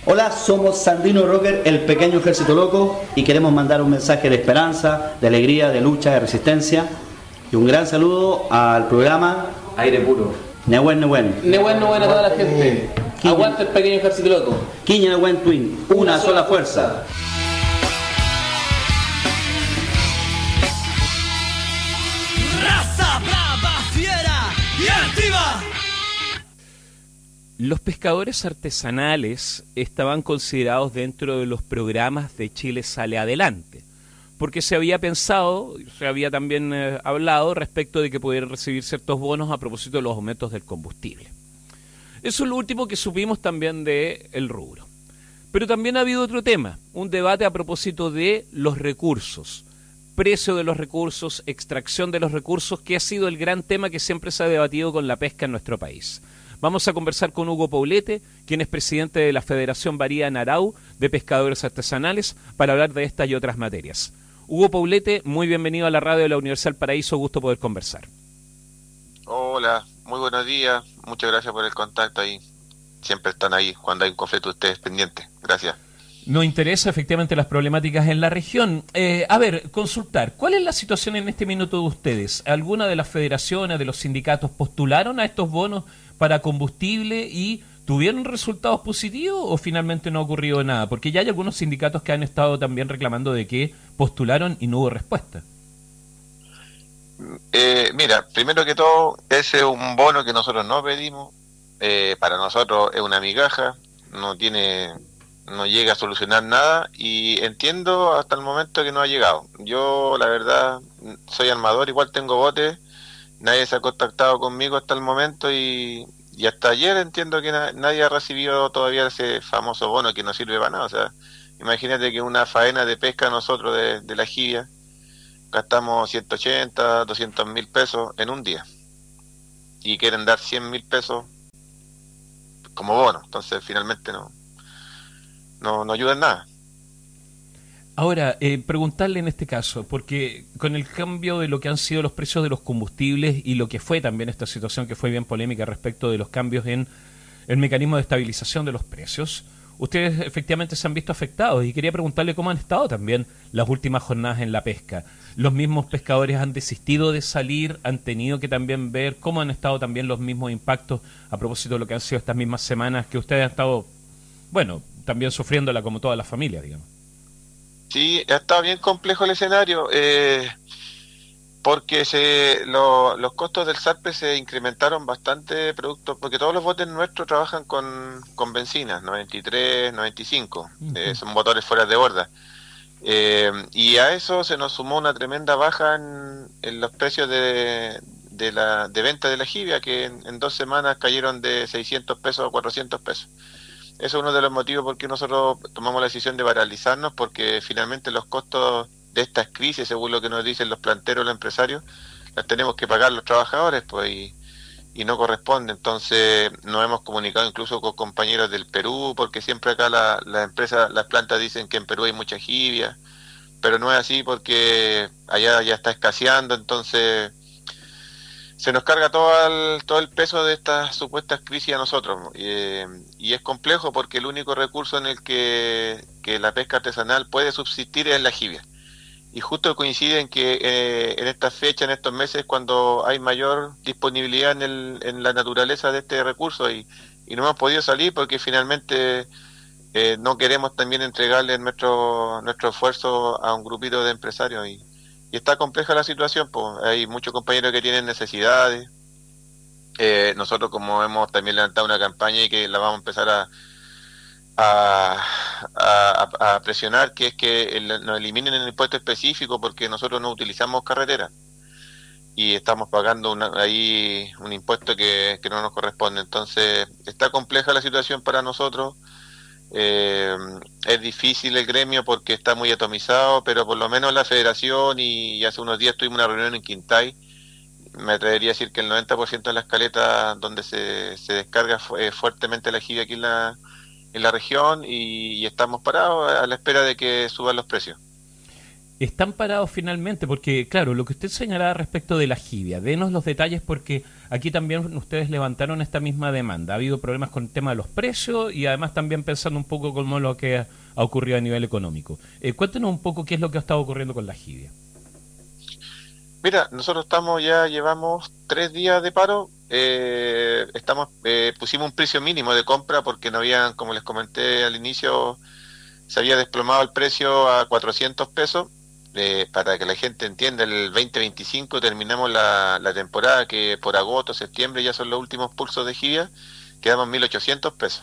Hola, somos Sandino Rocker, el pequeño ejército loco, y queremos mandar un mensaje de esperanza, de alegría, de lucha, de resistencia. Y un gran saludo al programa Aire Puro. Nehuen Nehuen. Nehuen Nehuen a toda la gente. Aguanta el pequeño ejército loco. Quiña Nehuen Twin, una sola fuerza. Raza brava, fiera y activa. Los pescadores artesanales estaban considerados dentro de los programas de Chile Sale Adelante, porque se había pensado, se había también hablado respecto de que pudieran recibir ciertos bonos a propósito de los aumentos del combustible. Eso es lo último que supimos también del rubro. Pero también ha habido otro tema, un debate a propósito de los recursos, precio de los recursos, extracción de los recursos, que ha sido el gran tema que siempre se ha debatido con la pesca en nuestro país. Vamos a conversar con Hugo Poblete, quien es presidente de la Federación Bahía Narau de Pescadores Artesanales, para hablar de estas y otras materias. Hugo Poblete, muy bienvenido a la radio de la Universidad del Paraíso, gusto poder conversar. Hola, muy buenos días, muchas gracias por el contacto ahí. Siempre están ahí cuando hay un conflicto ustedes pendientes, gracias. Nos interesa efectivamente las problemáticas en la región. A ver, consultar, ¿cuál es la situación en este minuto de ustedes? ¿Alguna de las federaciones, de los sindicatos postularon a estos bonos para combustible y tuvieron resultados positivos o finalmente no ha ocurrido nada? Porque ya hay algunos sindicatos que han estado también reclamando de que postularon y no hubo respuesta. Mira, primero que todo, ese es un bono que nosotros no pedimos. Para nosotros es una migaja, no llega a solucionar nada y entiendo hasta el momento que no ha llegado. Yo, la verdad, soy armador, igual tengo botes, nadie se ha contactado conmigo hasta el momento y hasta ayer entiendo que nadie ha recibido todavía ese famoso bono que no sirve para nada. O sea, imagínate que una faena de pesca nosotros de la jibia gastamos 180, 200 mil pesos en un día y quieren dar 100 mil pesos como bono, entonces finalmente no ayuda en nada. Ahora, preguntarle en este caso, porque con el cambio de lo que han sido los precios de los combustibles y lo que fue también esta situación que fue bien polémica respecto de los cambios en el mecanismo de estabilización de los precios, ustedes efectivamente se han visto afectados y quería preguntarle cómo han estado también las últimas jornadas en la pesca. Los mismos pescadores han desistido de salir, han tenido que también ver cómo han estado también los mismos impactos a propósito de lo que han sido estas mismas semanas que ustedes han estado, bueno, también sufriéndola como todas las familias, digamos. Sí, ha estado bien complejo el escenario, porque los costos del zarpe se incrementaron bastante, porque todos los botes nuestros trabajan con bencinas, 93, 95, son motores fuera de borda. Y a eso se nos sumó una tremenda baja en los precios de venta de la jibia, que en 2 semanas cayeron de 600 pesos a 400 pesos. Eso es uno de los motivos por qué nosotros tomamos la decisión de paralizarnos, porque finalmente los costos de estas crisis, según lo que nos dicen los planteros, los empresarios, las tenemos que pagar los trabajadores, pues, y no corresponde. Entonces nos hemos comunicado incluso con compañeros del Perú, porque siempre acá las empresas, las plantas dicen que en Perú hay mucha jibia, pero no es así porque allá ya está escaseando, entonces se nos carga todo el peso de estas supuestas crisis a nosotros, y es complejo porque el único recurso en el que la pesca artesanal puede subsistir es la jibia. Y justo coincide en que en esta fecha, en estos meses, cuando hay mayor disponibilidad en la naturaleza de este recurso y no hemos podido salir porque finalmente no queremos también entregarle nuestro esfuerzo a un grupito de empresarios y está compleja la situación, pues hay muchos compañeros que tienen necesidades. Nosotros, como hemos también levantado una campaña y que la vamos a empezar a presionar, que es que nos eliminen el impuesto específico, porque nosotros no utilizamos carretera y estamos pagando ahí un impuesto que no nos corresponde. Entonces está compleja la situación para nosotros. Es difícil el gremio porque está muy atomizado, pero por lo menos la federación, y hace unos días tuvimos una reunión en Quintay, me atrevería a decir que el 90% de las caletas donde se descarga fuertemente la jibia aquí en la región, y estamos parados a la espera de que suban los precios. están parados finalmente, porque claro, lo que usted señalaba respecto de la jibia, denos los detalles porque aquí también ustedes levantaron esta misma demanda. Ha habido problemas con el tema de los precios y además también pensando un poco como lo que ha ocurrido a nivel económico. Cuéntenos un poco qué es lo que ha estado ocurriendo con la jibia. Mira, nosotros llevamos 3 días de paro, pusimos un precio mínimo de compra porque no habían, como les comenté al inicio, se había desplomado el precio a 400 pesos. Para que la gente entienda, el 2025 terminamos la temporada, que por agosto, septiembre ya son los últimos pulsos de jibia, quedamos 1.800 pesos.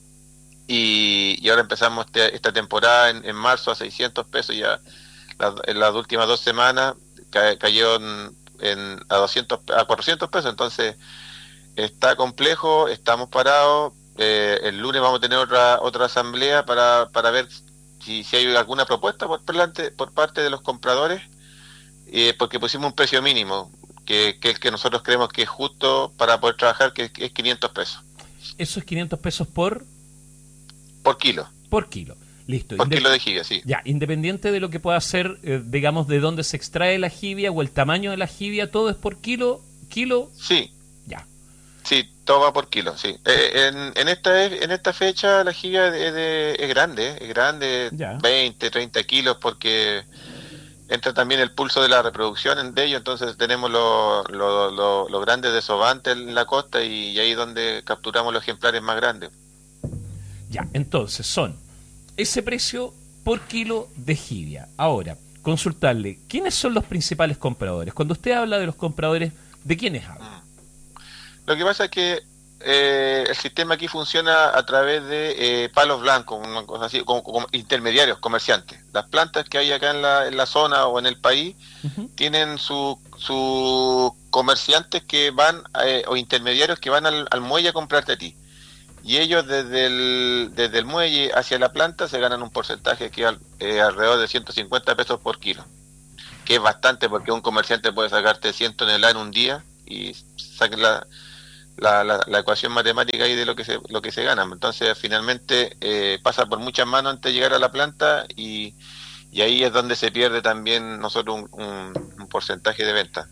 Y ahora empezamos esta temporada en marzo a 600 pesos, ya en las últimas 2 semanas cayó a 400 pesos, entonces está complejo, estamos parados. El lunes vamos a tener otra asamblea para ver si hay alguna propuesta por parte de los compradores, porque pusimos un precio mínimo, que el que nosotros creemos que es justo para poder trabajar, que es 500 pesos. ¿Eso es 500 pesos por kilo? Por kilo, listo. Por kilo de jibia, sí. Ya, independiente de lo que pueda ser, digamos, de dónde se extrae la jibia o el tamaño de la jibia, todo es por kilo. Sí. Ya. Sí, todo va por kilo, sí. En esta fecha la jibia es grande, Ya. 20, 30 kilos, porque entra también el pulso de la reproducción de ellos, entonces tenemos los grandes desovantes en la costa y ahí es donde capturamos los ejemplares más grandes. Ya, entonces son ese precio por kilo de jibia. Ahora, consultarle, ¿quiénes son los principales compradores? Cuando usted habla de los compradores, ¿de quiénes habla? Lo que pasa es que el sistema aquí funciona a través de palos blancos, una cosa así, como intermediarios, comerciantes. Las plantas que hay acá en la zona o en el país tienen sus comerciantes que van, o intermediarios que van al muelle a comprarte a ti. Y ellos desde el muelle hacia la planta se ganan un porcentaje que es alrededor de 150 pesos por kilo, que es bastante porque un comerciante puede sacarte 100 toneladas en un día y saque la ecuación matemática ahí de lo que se gana. Entonces finalmente pasa por muchas manos antes de llegar a la planta y ahí es donde se pierde también nosotros un porcentaje de venta.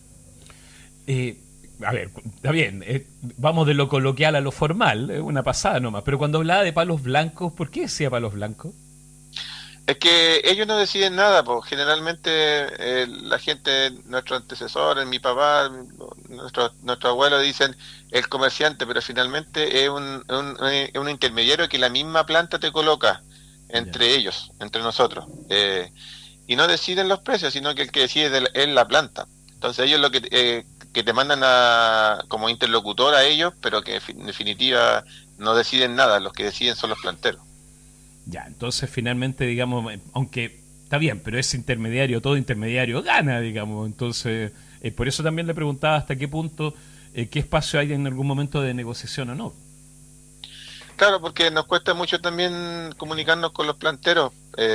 A ver, está bien, vamos de lo coloquial a lo formal, una pasada nomás, pero cuando hablaba de palos blancos, ¿por qué decía palos blancos? Es que ellos no deciden nada, pues generalmente la gente, nuestro antecesor, mi papá, nuestro abuelo dicen el comerciante, pero finalmente es un intermediario que la misma planta te coloca entre ellos, entre nosotros, y no deciden los precios, sino que el que decide es la planta. Entonces ellos lo que te mandan como interlocutor a ellos, pero que en definitiva no deciden nada, los que deciden son los planteros. Ya, entonces finalmente, digamos, aunque está bien, pero ese intermediario, todo intermediario gana, digamos, entonces por eso también le preguntaba hasta qué punto, qué espacio hay en algún momento de negociación o no. Claro, porque nos cuesta mucho también comunicarnos con los planteros,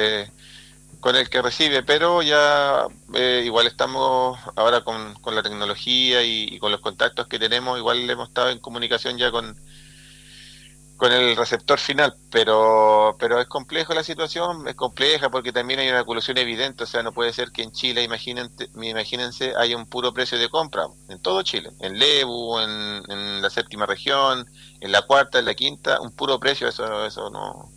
con el que recibe, pero ya igual estamos ahora con la tecnología y con los contactos que tenemos, igual hemos estado en comunicación ya con el receptor final, pero es complejo la situación, es compleja porque también hay una colusión evidente, o sea, no puede ser que en Chile, imagínense, haya un puro precio de compra, en todo Chile, en Lebu, en la séptima región, en la cuarta, en la quinta, un puro precio, eso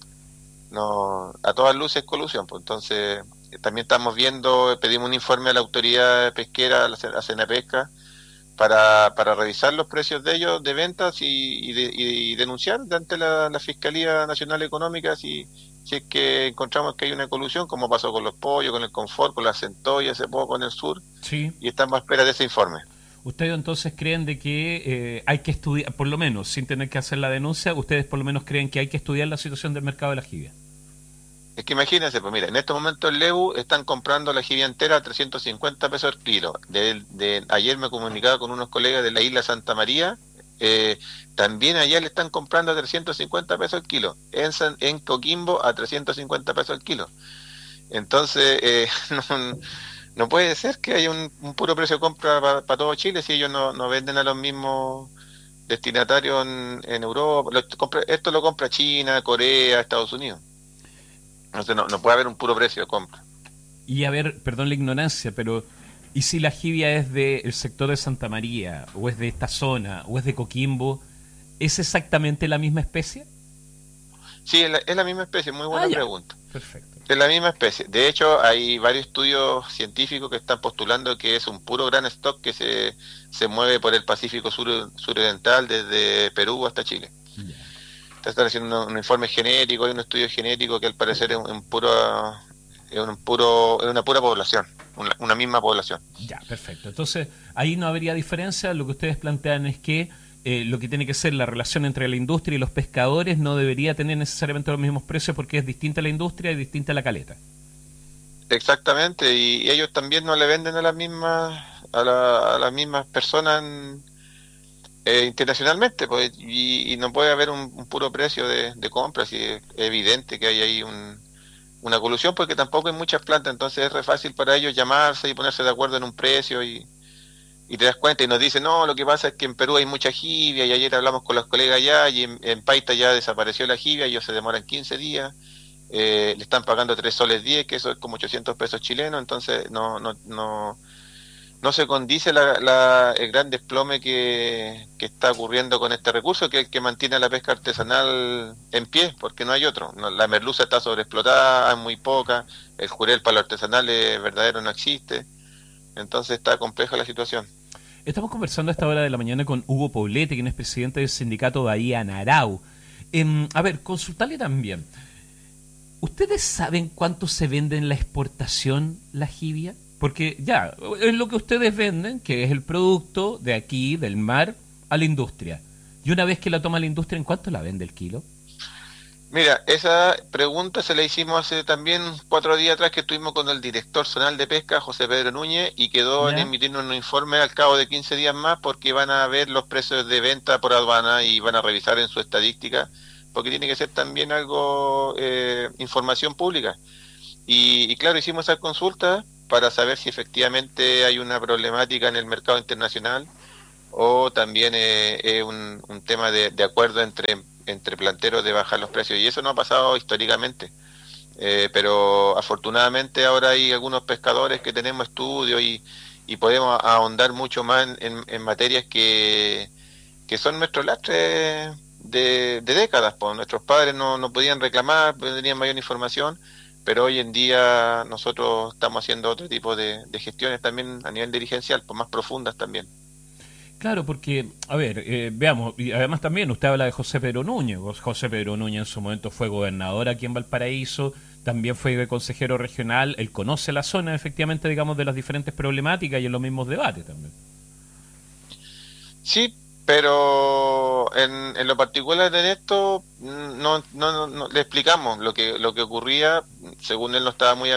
no, a todas luces colusión, pues entonces también estamos pedimos un informe a la autoridad pesquera, a la Senapesca, para revisar los precios de ellos de ventas y denunciar ante la Fiscalía Nacional Económica si es que encontramos que hay una colusión, como pasó con los pollos, con el confort, con la centolla, hace poco en el sur, sí. Y estamos a espera de ese informe. ¿Ustedes entonces creen de que hay que estudiar, por lo menos, sin tener que hacer la denuncia, ustedes por lo menos creen que hay que estudiar la situación del mercado de la jibia? Es que imagínense, pues mira, en estos momentos en Lebu están comprando la jibia entera a 350 pesos el kilo. Ayer me comunicaba con unos colegas de la isla Santa María, también allá le están comprando a 350 pesos el kilo. En Coquimbo a 350 pesos el kilo. Entonces, no puede ser que haya un puro precio de compra para todo Chile si ellos no venden a los mismos destinatarios en Europa. Esto lo compra China, Corea, Estados Unidos. Entonces no puede haber un puro precio de compra. Y a ver, perdón la ignorancia, pero ¿y si la jibia es del sector de Santa María, o es de esta zona, o es de Coquimbo? ¿Es exactamente la misma especie? Sí, es la misma especie, muy buena Ya. pregunta. Perfecto. Es la misma especie. De hecho, hay varios estudios científicos que están postulando que es un puro gran stock que se mueve por el Pacífico suroriental desde Perú hasta Chile. Ya. Están haciendo un informe genético, hay un estudio genético que al parecer es una pura población, una misma población. Ya, perfecto. Entonces, ahí no habría diferencia. Lo que ustedes plantean es que lo que tiene que ser la relación entre la industria y los pescadores no debería tener necesariamente los mismos precios porque es distinta la industria y distinta la caleta. Exactamente, y ellos también no le venden a las mismas las mismas personas internacionalmente, pues, y no puede haber un puro precio de compra, si es evidente que hay ahí una colusión, porque tampoco hay muchas plantas, entonces es re fácil para ellos llamarse y ponerse de acuerdo en un precio y te das cuenta y nos dicen, no, lo que pasa es que en Perú hay mucha jibia y ayer hablamos con los colegas allá y en Paita ya desapareció la jibia y ellos se demoran 15 días, le están pagando 3 soles 10, que eso es como 800 pesos chilenos, entonces no se condice el gran desplome que está ocurriendo con este recurso, que es el que mantiene a la pesca artesanal en pie, porque no hay otro. La merluza está sobreexplotada, hay muy poca, el jurel para lo artesanal verdadero no existe, entonces está compleja la situación. Estamos conversando a esta hora de la mañana con Hugo Poblete, quien es presidente del sindicato Bahía Narau. A ver, consultarle también. ¿Ustedes saben cuánto se vende en la exportación la jibia? Porque ya, es lo que ustedes venden, que es el producto de aquí, del mar, a la industria. Y una vez que la toma la industria, ¿en cuánto la vende el kilo? Mira, esa pregunta se la hicimos hace también 4 días atrás que estuvimos con el director zonal de pesca, José Pedro Núñez, y quedó en emitirnos un informe al cabo de 15 días más porque van a ver los precios de venta por aduana y van a revisar en su estadística, porque tiene que ser también algo, información pública. Y claro, hicimos esa consulta para saber si efectivamente hay una problemática en el mercado internacional o también es un tema de acuerdo entre planteros de bajar los precios, y eso no ha pasado históricamente, pero afortunadamente ahora hay algunos pescadores que tenemos estudios y podemos ahondar mucho más en materias que son nuestros lastres de décadas, pues nuestros padres no podían reclamar, tenían mayor información, pero hoy en día nosotros estamos haciendo otro tipo de gestiones también a nivel dirigencial, pues más profundas también. Claro, porque, a ver, veamos, y además también usted habla de José Pedro Núñez. José Pedro Núñez en su momento fue gobernador aquí en Valparaíso, también fue consejero regional, él conoce la zona efectivamente, digamos, de las diferentes problemáticas y en los mismos debates también. Sí, pero en lo particular de esto no le explicamos lo que ocurría, según él no estaba muy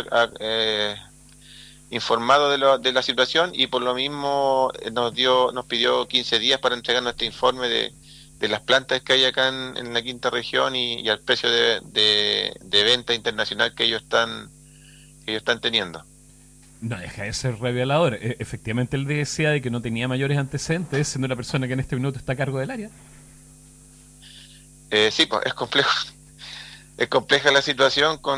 informado de la situación, y por lo mismo nos pidió 15 días para entregarnos este informe de las plantas que hay acá en la quinta región y al precio de venta internacional que ellos están teniendo. No deja de ser revelador. Efectivamente él decía de que no tenía mayores antecedentes, siendo una persona que en este minuto está a cargo del área. Sí, pues es complejo. Es compleja la situación con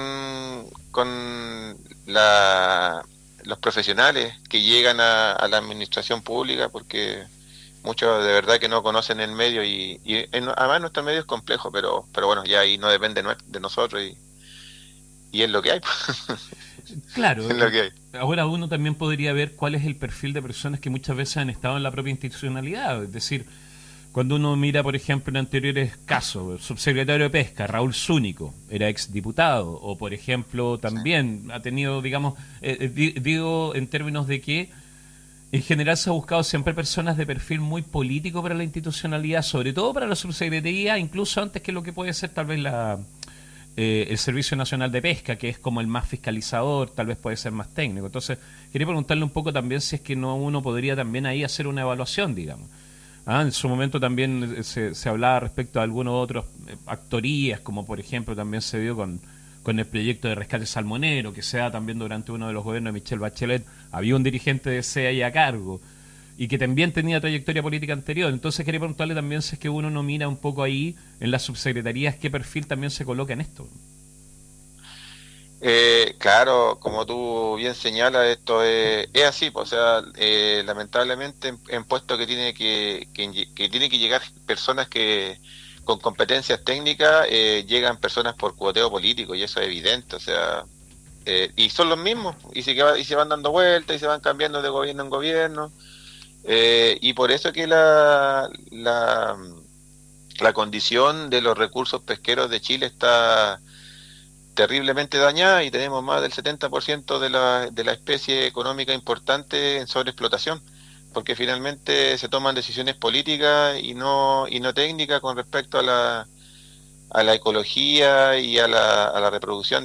los profesionales que llegan a la administración pública, porque muchos de verdad que no conocen el medio y además nuestro medio es complejo, pero bueno, ya ahí no depende de nosotros y es lo que hay. Claro, es lo que hay. Ahora uno también podría ver cuál es el perfil de personas que muchas veces han estado en la propia institucionalidad, es decir, cuando uno mira, por ejemplo, en anteriores casos, el subsecretario de Pesca, Raúl Zúñigo, era exdiputado, o por ejemplo, también ha tenido, digamos, digo en términos de que en general se ha buscado siempre personas de perfil muy político para la institucionalidad, sobre todo para la subsecretaría, incluso antes que lo que puede ser tal vez el Servicio Nacional de Pesca, que es como el más fiscalizador, tal vez puede ser más técnico. Entonces, quería preguntarle un poco también si es que no uno podría también ahí hacer una evaluación, digamos. En su momento también se hablaba respecto a algunos otros actorías, como por ejemplo también se dio con el proyecto de rescate salmonero, que se da también durante uno de los gobiernos de Michelle Bachelet. Había un dirigente de SEA ahí a cargo, y que también tenía trayectoria política anterior. Entonces quería preguntarle también si es que uno no mira un poco ahí en las subsecretarías qué perfil también se coloca en esto. Claro, como tú bien señalas, esto es así, pues, o sea, lamentablemente en puestos que que tiene que llegar personas que con competencias técnicas, llegan personas por cuoteo político y eso es evidente, o sea, y son los mismos y se van dando vueltas y se van cambiando de gobierno en gobierno, y por eso que la condición de los recursos pesqueros de Chile está terriblemente dañada y tenemos más del 70% de la especie económica importante en sobreexplotación, porque finalmente se toman decisiones políticas y no técnicas con respecto a la ecología y a la reproducción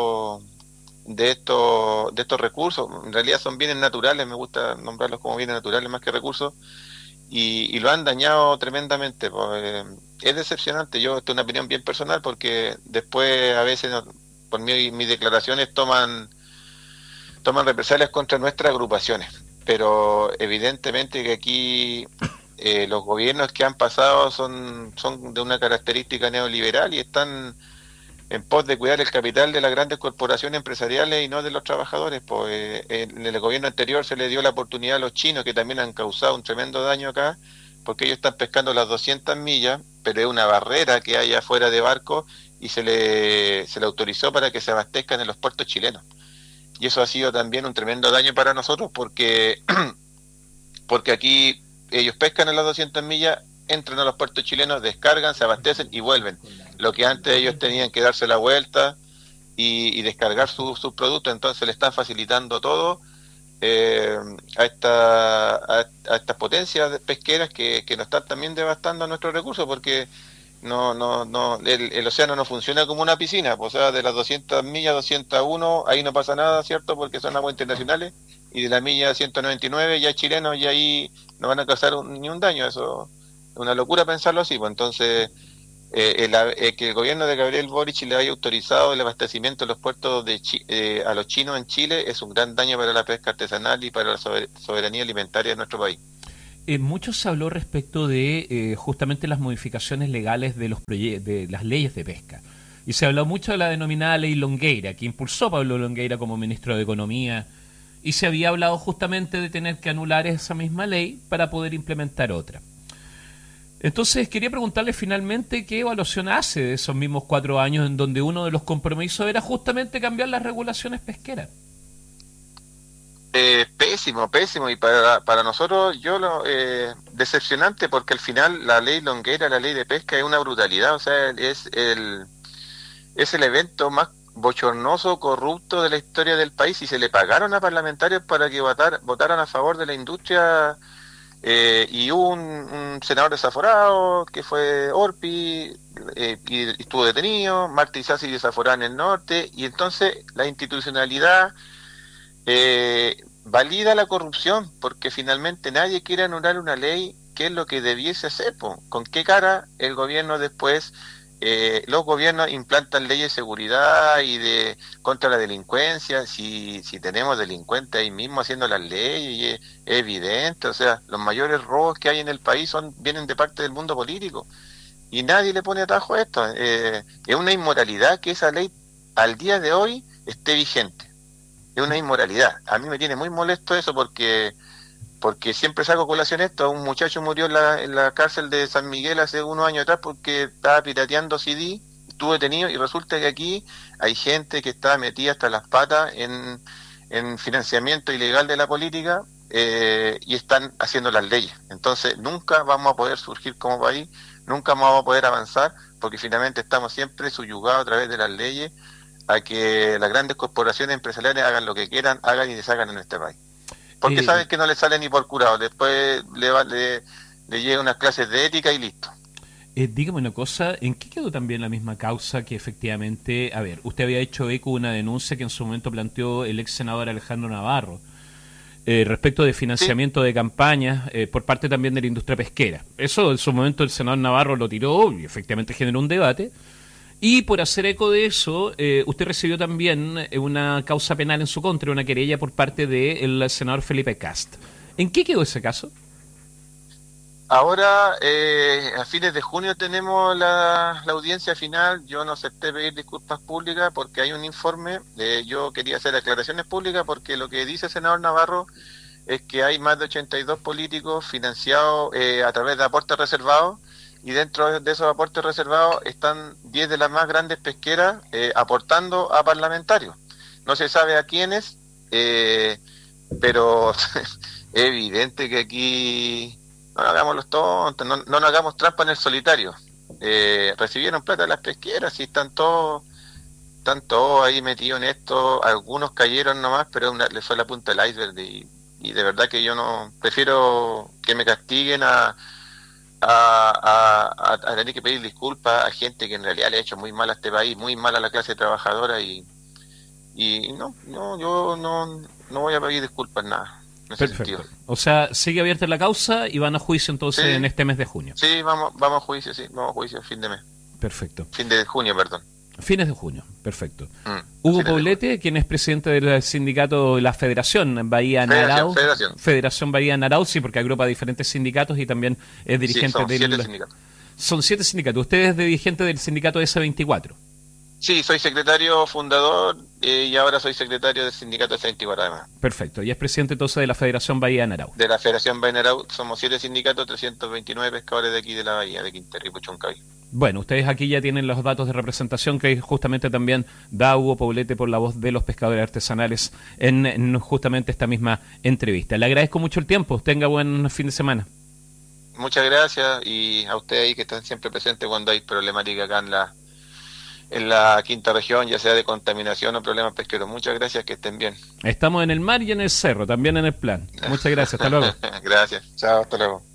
de estos recursos. En realidad son bienes naturales, me gusta nombrarlos como bienes naturales más que recursos, y lo han dañado tremendamente. Pues, es decepcionante. Esto es una opinión bien personal, porque después a veces por mis declaraciones toman represalias contra nuestras agrupaciones, pero evidentemente que aquí los gobiernos que han pasado son de una característica neoliberal y están en pos de cuidar el capital de las grandes corporaciones empresariales y no de los trabajadores. Pues en el gobierno anterior se le dio la oportunidad a los chinos, que también han causado un tremendo daño acá, porque ellos están pescando las 200 millas, pero es una barrera que hay afuera de barcos, y se le autorizó para que se abastezcan en los puertos chilenos. Y eso ha sido también un tremendo daño para nosotros, porque aquí ellos pescan en las 200 millas, entran a los puertos chilenos, descargan, se abastecen y vuelven. Lo que antes ellos tenían que darse la vuelta y descargar sus productos, entonces le están facilitando todo a estas potencias pesqueras que nos están también devastando nuestros recursos, porque el océano no funciona como una piscina, pues, o sea, de las 200 millas, 201, ahí no pasa nada, ¿cierto? Porque son aguas internacionales, y de la milla 199 ya es chileno, y ahí no van a causar ni un daño. Eso es una locura pensarlo así. Pues entonces, que el gobierno de Gabriel Boric le haya autorizado el abastecimiento de los puertos a los chinos en Chile es un gran daño para la pesca artesanal y para la soberanía alimentaria de nuestro país. Mucho se habló respecto de justamente las modificaciones legales de de las leyes de pesca. Y se habló mucho de la denominada Ley Longueira, que impulsó Pablo Longueira como ministro de Economía, y se había hablado justamente de tener que anular esa misma ley para poder implementar otra. Entonces quería preguntarle finalmente qué evaluación hace de esos mismos 4 años en donde uno de los compromisos era justamente cambiar las regulaciones pesqueras. Pésimo, y para nosotros decepcionante, porque al final la ley Longueira, la ley de pesca, es una brutalidad. O sea, es el evento más bochornoso, corrupto de la historia del país, y se le pagaron a parlamentarios para que votaran a favor de la industria, y hubo un senador desaforado que fue Orpi, y estuvo detenido. Marta Isasi desaforada en el norte, y entonces la institucionalidad valida la corrupción, porque finalmente nadie quiere anular una ley, que es lo que debiese hacer. ¿Con qué cara el gobierno después, los gobiernos implantan leyes de seguridad y contra la delincuencia, si tenemos delincuentes ahí mismo haciendo las leyes? Y es evidente, o sea, los mayores robos que hay en el país vienen de parte del mundo político, y nadie le pone atajo a esto. Es una inmoralidad que esa ley al día de hoy esté vigente. Es una inmoralidad. A mí me tiene muy molesto eso, porque siempre saco colación esto. Un muchacho murió en la cárcel de San Miguel hace unos años atrás porque estaba pirateando CD, estuvo detenido, y resulta que aquí hay gente que está metida hasta las patas en financiamiento ilegal de la política, y están haciendo las leyes. Entonces nunca vamos a poder surgir como país, nunca vamos a poder avanzar, porque finalmente estamos siempre subyugados a través de las leyes a que las grandes corporaciones empresariales hagan lo que quieran, hagan y deshagan en este país. Porque saben que no le sale ni por curado, después le llegan unas clases de ética y listo. Dígame una cosa, ¿en qué quedó también la misma causa que efectivamente, a ver, usted había hecho eco de una denuncia que en su momento planteó el ex senador Alejandro Navarro, respecto de financiamiento de campañas por parte también de la industria pesquera? Eso en su momento el senador Navarro lo tiró y efectivamente generó un debate. Y por hacer eco de eso, usted recibió también una causa penal en su contra, una querella por parte del senador Felipe Cast. ¿En qué quedó ese caso? Ahora, a fines de junio tenemos la audiencia final. Yo no acepté pedir disculpas públicas porque hay un informe. Yo quería hacer aclaraciones públicas porque lo que dice el senador Navarro es que hay más de 82 políticos financiados a través de aportes reservados, y dentro de esos aportes reservados están 10 de las más grandes pesqueras aportando a parlamentarios. No se sabe a quiénes, pero es evidente que aquí no nos hagamos los tontos, no nos hagamos trampa en el solitario. Recibieron plata de las pesqueras y están todos ahí metidos en esto. Algunos cayeron nomás, pero les fue la punta del iceberg, y de verdad que yo no prefiero que me castiguen a tener que pedir disculpas a gente que en realidad le ha hecho muy mal a este país, muy mal a la clase trabajadora, y yo no voy a pedir disculpas, nada. Perfecto. O sea, sigue abierta la causa y van a juicio entonces en este mes de junio. Sí, vamos a juicio, fin de mes. Perfecto. Fin de junio, perdón. Fines de junio, perfecto. Hugo Poblete, quien es presidente del sindicato de la Federación Bahía Narao. Federación Bahía Narao, sí, porque agrupa diferentes sindicatos y también es dirigente son 7 sindicatos. Son 7 sindicatos. Usted es dirigente del sindicato S24. Sí, soy secretario fundador y ahora soy secretario del sindicato S24 además. Perfecto. Y es presidente entonces de la Federación Bahía Narao. De la Federación Bahía Narao somos 7 sindicatos, 329 pescadores de aquí de la Bahía, de Quintero y Puchuncaví. Bueno, ustedes aquí ya tienen los datos de representación que justamente también da Hugo Poblete por la voz de los pescadores artesanales en justamente esta misma entrevista. Le agradezco mucho el tiempo. Tenga buen fin de semana. Muchas gracias, y a ustedes ahí que están siempre presentes cuando hay problemática acá en la quinta región, ya sea de contaminación o problemas pesqueros. Muchas gracias, que estén bien. Estamos en el mar y en el cerro, también en el plan. Muchas gracias, hasta luego. Gracias, chao, hasta luego.